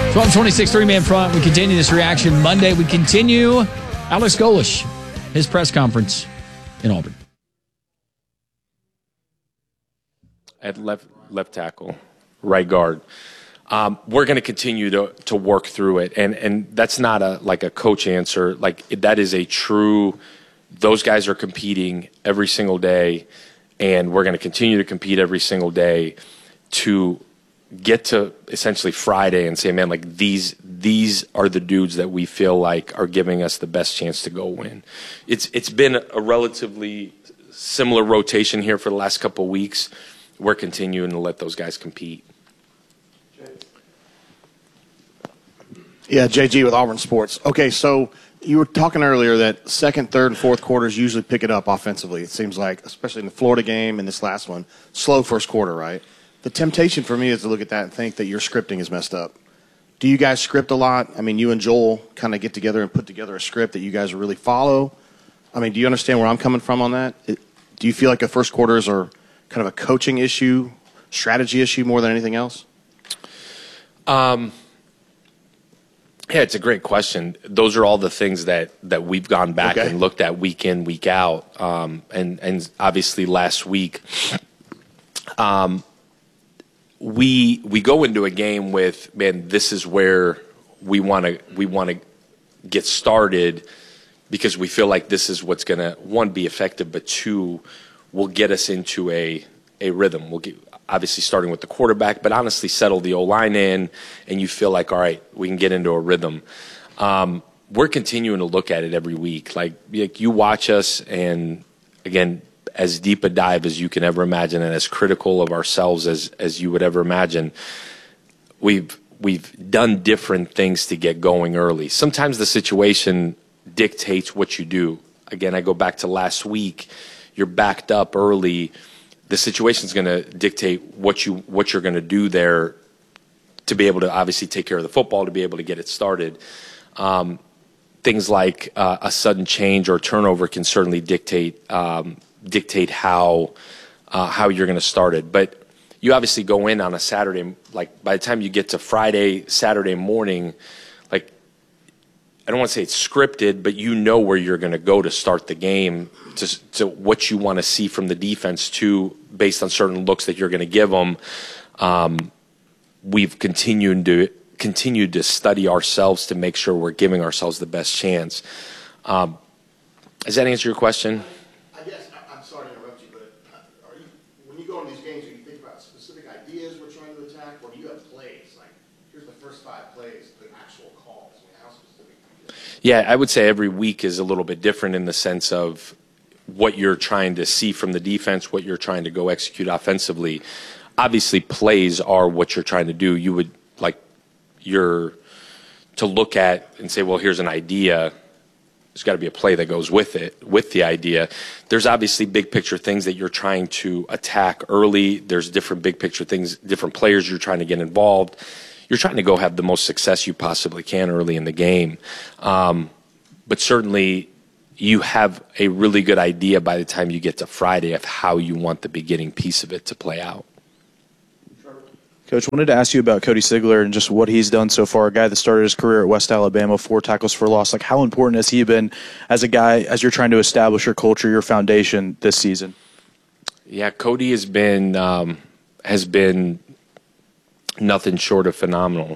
12:26, three-man front. We continue this reaction Monday. We continue Alex Golesh, his press conference in Auburn. At left tackle, right guard. We're going to continue to work through it, and that's not a coach answer. That is a true. Those guys are competing every single day, and we're going to continue to compete every single day to get to essentially Friday and say, man, these are the dudes that we feel like are giving us the best chance to go win. It's been a relatively similar rotation here for the last couple of weeks. We're continuing to let those guys compete. Yeah, JG with Auburn Sports. Okay, so you were talking earlier that second, third, and fourth quarters usually pick it up offensively. It seems like, especially in the Florida game and this last one, slow first quarter, right? The temptation for me is to look at that and think that your scripting is messed up. Do you guys script a lot? I mean, you and Joel kind of get together and put together a script that you guys really follow. I mean, do you understand where I'm coming from on that? Do you feel like the first quarters are kind of a coaching issue, strategy issue more than anything else? Yeah, it's a great question. Those are all the things that we've gone back and looked at week in, week out. And obviously last week, we go into a game with, man, this is where we want to get started because we feel like this is what's going to, one, be effective, but two, will get us into a rhythm. We'll get, obviously starting with the quarterback, but honestly settle the O-line in, and you feel like, all right, we can get into a rhythm. We're continuing to look at it every week. Like you watch us, and again, as deep a dive as you can ever imagine and as critical of ourselves as you would ever imagine, we've done different things to get going early. Sometimes the situation dictates what you do. Again, I go back to last week. You're backed up early. The situation's going to dictate what you're going to do there to be able to obviously take care of the football, to be able to get it started. Things like a sudden change or turnover can certainly dictate how you're going to start it. But you obviously go in on a Saturday, like by the time you get to Friday, Saturday morning, like I don't want to say it's scripted, but you know where you're going to go to start the game, to what you want to see from the defense, based on certain looks that you're going to give them. We've continued to study ourselves to make sure we're giving ourselves the best chance. Does that answer your question? I guess, I'm sorry to interrupt you, but when you go in these games, do you think about specific ideas we're trying to attack, or do you have plays? Like, here's the first 5 plays, the actual calls. I mean, how specific do you get? Yeah, I would say every week is a little bit different in the sense of what you're trying to see from the defense, what you're trying to go execute offensively. Obviously, plays are what you're trying to do. You would you're to look at and say, well, here's an idea. There's got to be a play that goes with it, with the idea. There's obviously big picture things that you're trying to attack early. There's different big picture things, different players you're trying to get involved. You're trying to go have the most success you possibly can early in the game. But certainly you have a really good idea by the time you get to Friday of how you want the beginning piece of it to play out. Coach, wanted to ask you about Cody Sigler and just what he's done so far. A guy that started his career at West Alabama, 4 tackles for loss. Like, how important has he been as a guy as you're trying to establish your culture, your foundation this season? Yeah, Cody has been nothing short of phenomenal.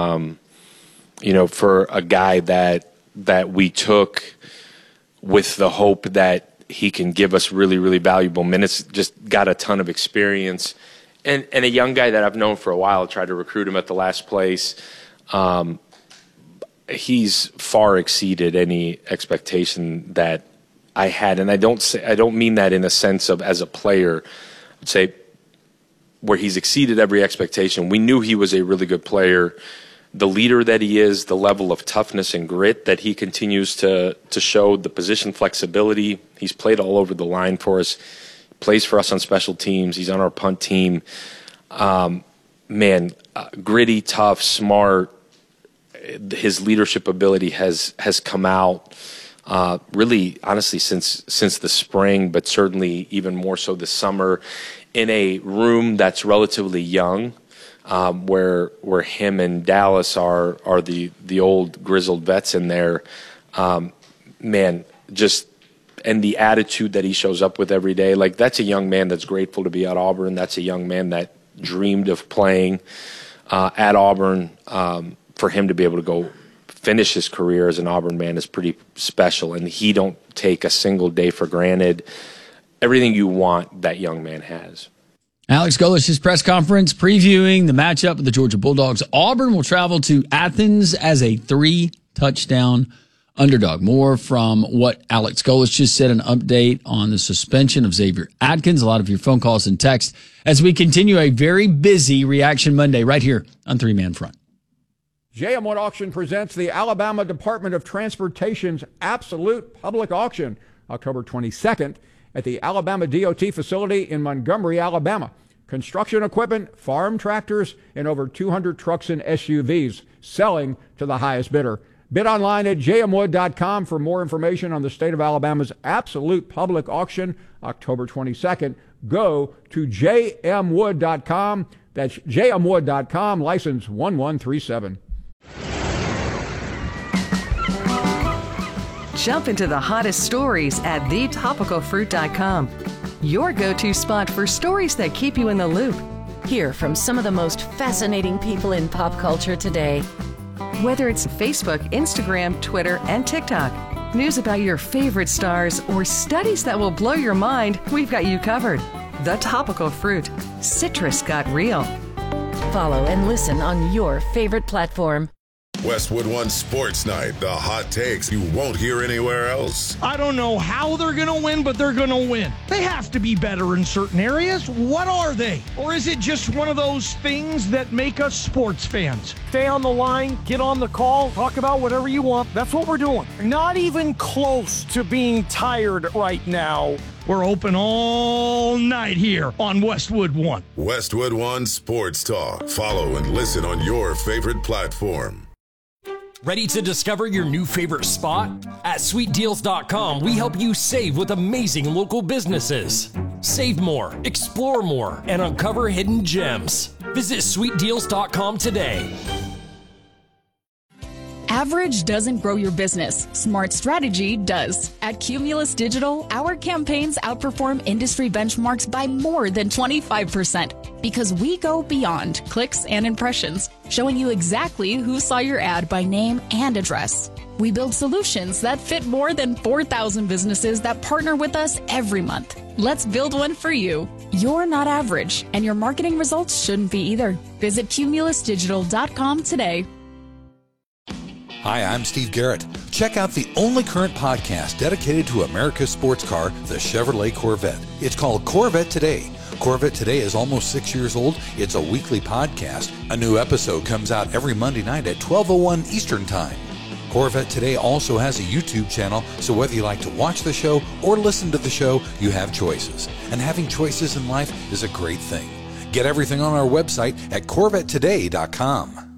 For a guy that we took with the hope that he can give us really, really valuable minutes, just got a ton of experience. And a young guy that I've known for a while, tried to recruit him at the last place. He's far exceeded any expectation that I had, and I don't mean that in a sense of as a player. I'd say where he's exceeded every expectation. We knew he was a really good player. The leader that he is, the level of toughness and grit that he continues to show, the position flexibility. He's played all over the line for us. Plays for us on special teams. He's on our punt team. Gritty, tough, smart. His leadership ability has come out really, honestly, since the spring, but certainly even more so this summer, in a room that's relatively young. where him and Dallas are the old grizzled vets in there. Man, just and the attitude that he shows up with every day, like that's a young man that's grateful to be at Auburn. That's a young man that dreamed of playing at Auburn. For him to be able to go finish his career as an Auburn man is pretty special, and he don't take a single day for granted. Everything you want, that young man has. Alex Golish's press conference previewing the matchup with the Georgia Bulldogs. Auburn will travel to Athens as a 3-touchdown underdog. More from what Alex Golesh just said, an update on the suspension of Xavier Atkins. A lot of your phone calls and texts as we continue a very busy Reaction Monday right here on Three Man Front. J.M. Wood Auction presents the Alabama Department of Transportation's Absolute Public Auction, October 22nd at the Alabama DOT facility in Montgomery, Alabama. Construction equipment, farm tractors, and over 200 trucks and SUVs selling to the highest bidder. Bid online at jmwood.com for more information on the state of Alabama's Absolute Public Auction, October 22nd. Go to jmwood.com. That's jmwood.com, license 1137. Jump into the hottest stories at thetopicalfruit.com. Your go-to spot for stories that keep you in the loop. Hear from some of the most fascinating people in pop culture today. Whether it's Facebook, Instagram, Twitter, and TikTok, news about your favorite stars, or studies that will blow your mind, we've got you covered. The Topical Fruit. Citrus got real. Follow and listen on your favorite platform. Westwood One Sports Night, the hot takes you won't hear anywhere else. I don't know how they're going to win, but they're going to win. They have to be better in certain areas. What are they? Or is it just one of those things that make us sports fans? Stay on the line, get on the call, talk about whatever you want. That's what we're doing. Not even close to being tired right now. We're open all night here on Westwood One. Westwood One Sports Talk. Follow and listen on your favorite platform. Ready to discover your new favorite spot? At sweetdeals.com, we help you save with amazing local businesses. Save more, explore more, and uncover hidden gems. Visit sweetdeals.com today. Average doesn't grow your business. Smart strategy does. At Cumulus Digital, our campaigns outperform industry benchmarks by more than 25% because we go beyond clicks and impressions, showing you exactly who saw your ad by name and address. We build solutions that fit more than 4,000 businesses that partner with us every month. Let's build one for you. You're not average, and your marketing results shouldn't be either. Visit cumulusdigital.com today. Hi, I'm Steve Garrett. Check out the only current podcast dedicated to America's sports car, the Chevrolet Corvette. It's called Corvette Today. Corvette Today is almost 6 years old. It's a weekly podcast. A new episode comes out every Monday night at 12:01 Eastern Time. Corvette Today also has a YouTube channel, so whether you like to watch the show or listen to the show, you have choices. And having choices in life is a great thing. Get everything on our website at CorvetteToday.com.